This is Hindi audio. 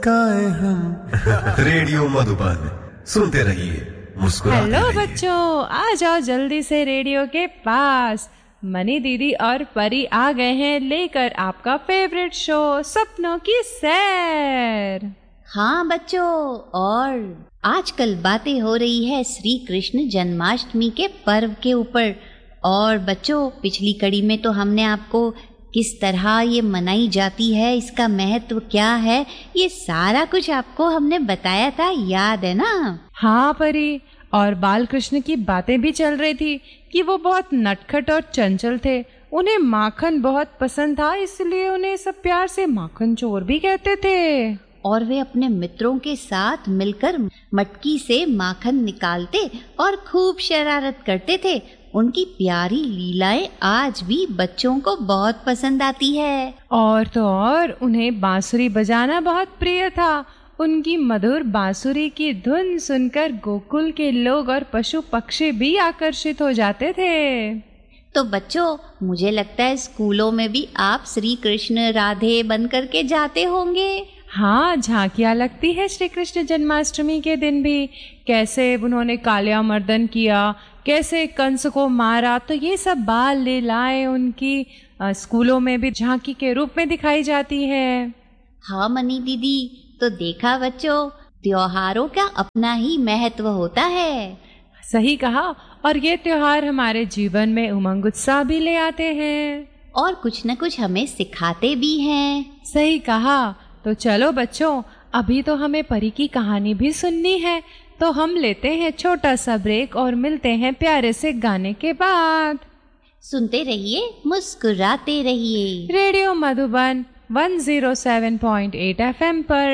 काहे हम रेडियो मधुबन सुनते रहिए मुस्कुराते हेलो रहिए। बच्चों, आ जाओ जल्दी से रेडियो के पास। मनी दीदी और परी आ गए हैं लेकर आपका फेवरेट शो सपनों की सैर। हाँ बच्चों, और आजकल बातें हो रही है श्री कृष्ण जन्माष्टमी के पर्व के ऊपर। और बच्चों, पिछली कड़ी में तो हमने आपको किस तरह ये मनाई जाती है, इसका महत्व क्या है, ये सारा कुछ आपको हमने बताया था, याद है ना? हाँ परी, और बाल कृष्ण की बातें भी चल रही थी कि वो बहुत नटखट और चंचल थे। उन्हें माखन बहुत पसंद था, इसलिए उन्हें सब प्यार से माखन चोर भी कहते थे। और वे अपने मित्रों के साथ मिलकर मटकी से माखन निकालते और खूब शरारत करते थे। उनकी प्यारी लीलाएं आज भी बच्चों को बहुत पसंद आती है। और तो और उन्हें बांसुरी बजाना बहुत प्रिय था। उनकी मधुर बांसुरी की धुन सुनकर गोकुल के लोग और पशु पक्षी भी आकर्षित हो जाते थे। तो बच्चों, मुझे लगता है स्कूलों में भी आप श्री कृष्ण राधे बन करके जाते होंगे। हाँ, झांकियाँ लगती है श्री कृष्ण जन्माष्टमी के दिन भी। कैसे उन्होंने कालिया मर्दन किया, कैसे कंस को मारा, तो ये सब बाल लीलाएं उनकी स्कूलों में भी झांकी के रूप में दिखाई जाती है। हाँ मनी दीदी, तो देखा बच्चों, त्योहारों का अपना ही महत्व होता है। सही कहा, और ये त्योहार हमारे जीवन में उमंग उत्साह भी ले आते हैं और कुछ न कुछ हमें सिखाते भी हैं। सही कहा। तो चलो बच्चों, अभी तो हमें परी की कहानी भी सुननी है, तो हम लेते हैं छोटा सा ब्रेक और मिलते हैं प्यारे से गाने के बाद। सुनते रहिए, मुस्कुराते रहिए। रेडियो मधुबन 107.8 FM पर।